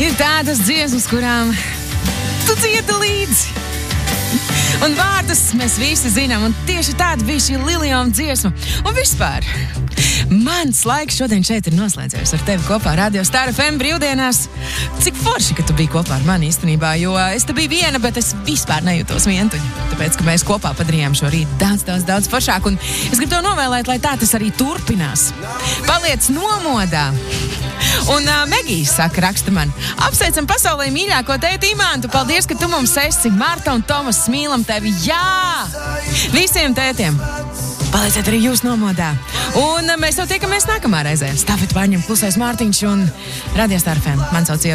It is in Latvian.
Ir tādas dziesmas, kurām tu dziedi līdzi. Un vārdus mēs visi zinām, un tieši tāda bija šī Liljona dziesma. Un vispār, mans laiks šodien šeit ir noslēdzies ar tevi kopā Radio Star FM brīvdienās. Cik forši, ka tu biji kopā ar mani īstenībā, jo es te biju viena, bet es vispār nejūtos vientuļi. Tāpēc, ka mēs kopā padarījām šo rītu daudz foršāk, un es gribu to novēlēt, lai tā tas arī turpinās. Paliec nomodā. Un Megija saka, raksta man, apsveicam pasaulē mīļāko tēti Imantu, paldies, ka tu mums esi, Marta un Tomas, mīlam tevi, jā! Visiem tētiem! Palieciet arī jūs nomodā. Un mēs jau tiekamies nākamā reizē. Stāvēt pārņem klusais Mārtiņš un Radio Star FM. Man sauc